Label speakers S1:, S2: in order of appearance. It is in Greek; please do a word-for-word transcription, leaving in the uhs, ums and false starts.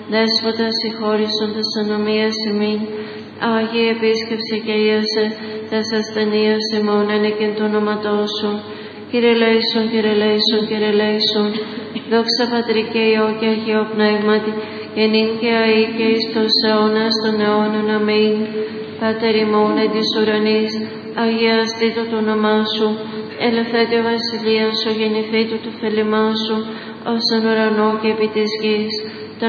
S1: Δέσποτα συγχώρησον τας ανομίας ημίν, Άγιε επίσκεψε και ίασε τας ασθενείας ημών ενεκεν το όνοματό σου. Κύριε λέησον, Κύριε λέησον, Κύριε λέησον. Δόξα Πατρί και Υιό και Αγίο Πνεύματι, και νυν και αεί και εις τους αιώνας των αιώνων. Αμήν. Πάτερ ημών εν της ουρανής, αγιαστήτω το όνομά σου. Ελευθέτω βασιλεία σου, γεννηθήτω το θέλημά σου, ως εν ουρανό και επί της γης.